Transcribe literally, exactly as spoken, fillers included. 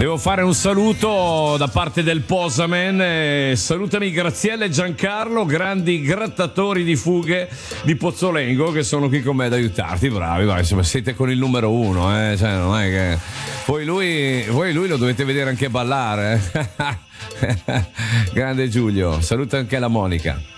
Devo fare un saluto da parte del Posamen. Eh, salutami Graziella e Giancarlo, grandi grattatori di fughe di Pozzolengo, che sono qui con me ad aiutarti. Bravi, bravi. Insomma, siete con il numero uno, eh? Cioè, non è che poi lui, voi lui lo dovete vedere anche ballare. Eh? Grande Giulio, saluta anche la Monica.